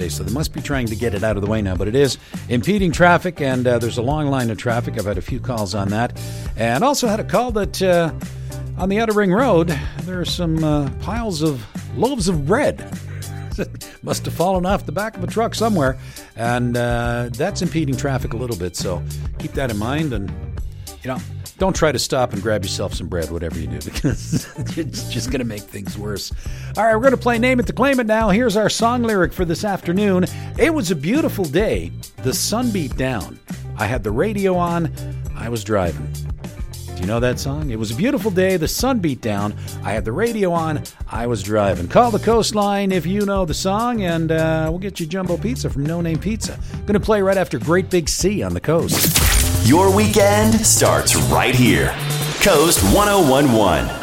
So they must be trying to get it out of the way now, but it is impeding traffic, and there's a long line of traffic. I've had a few calls on that, and also had a call that on the Outer Ring Road, there are some piles of loaves of bread. Must have fallen off the back of a truck somewhere, and that's impeding traffic a little bit, so keep that in mind, and, don't try to stop and grab yourself some bread, whatever you do, because it's just going to make things worse. All right, we're going to play Name It to Claim It now. Here's our song lyric for this afternoon. It was a beautiful day. The sun beat down. I had the radio on. I was driving. Do you know that song? It was a beautiful day. The sun beat down. I had the radio on. I was driving. Call the Coastline if you know the song, and we'll get you jumbo pizza from No Name Pizza. Going to play right after Great Big Sea on the Coast. Your weekend starts right here. Coast 1011.